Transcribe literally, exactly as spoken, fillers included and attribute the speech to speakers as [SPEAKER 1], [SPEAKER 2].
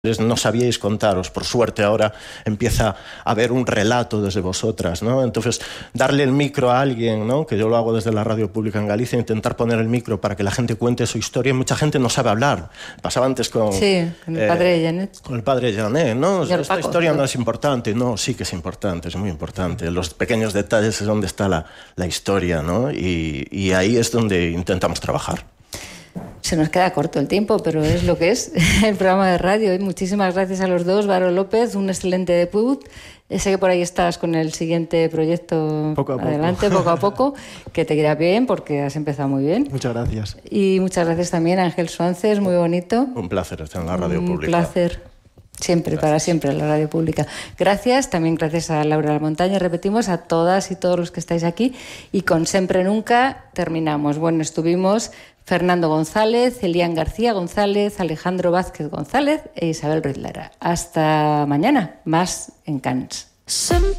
[SPEAKER 1] no sabíais contaros. Por suerte ahora empieza a haber un relato desde vosotras, ¿no? Entonces, darle el micro a alguien, ¿no? Que yo lo hago desde la radio pública en Galicia, intentar poner el micro para que la gente cuente su historia. Mucha gente no sabe hablar. Pasaba antes con...
[SPEAKER 2] Sí, con el eh, padre de Janet.
[SPEAKER 1] Con el padre de Janet, ¿no? Esta
[SPEAKER 2] Paco,
[SPEAKER 1] historia
[SPEAKER 2] ¿no?
[SPEAKER 1] no es importante. No, sí que es importante, es muy importante. Los pequeños detalles es donde está la, la historia, ¿no? Y, y ahí es donde intentamos trabajar.
[SPEAKER 2] Se nos queda corto el tiempo, pero es lo que es el programa de radio. Y muchísimas gracias a los dos. Varo López, un excelente debut. Sé que por ahí estás con el siguiente proyecto
[SPEAKER 1] poco a poco.
[SPEAKER 2] Adelante, poco a poco, que te irá bien porque has empezado muy bien.
[SPEAKER 1] Muchas gracias.
[SPEAKER 2] Y muchas gracias también a Ángel Suances, muy bonito.
[SPEAKER 1] Un placer estar en la radio
[SPEAKER 2] un
[SPEAKER 1] pública.
[SPEAKER 2] Un placer. Siempre, gracias. Para siempre, en la radio pública. Gracias, también gracias a Laura La Montaña, repetimos, a todas y todos los que estáis aquí. Y con Sempre Nunca terminamos. Bueno, estuvimos Fernando González, Elian García González, Alejandro Vázquez González e Isabel Ruiz Lara. Hasta mañana, más en Cans. Sempre